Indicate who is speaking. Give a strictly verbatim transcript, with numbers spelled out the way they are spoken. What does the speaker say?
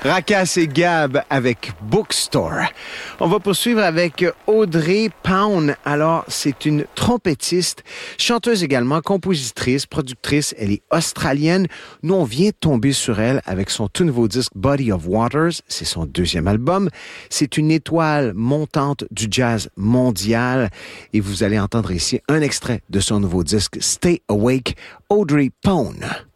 Speaker 1: Rakas et Gab avec Bookstore. On va poursuivre avec Audrey Pound. Alors, c'est une trompettiste, chanteuse également, compositrice, productrice. Elle est australienne. Nous, on vient de tomber sur elle avec son tout nouveau disque Body of Waters. C'est son deuxième album. C'est une étoile montante du jazz mondial. Et vous allez entendre ici un extrait de son nouveau disque Stay Awake, Audrey Pound.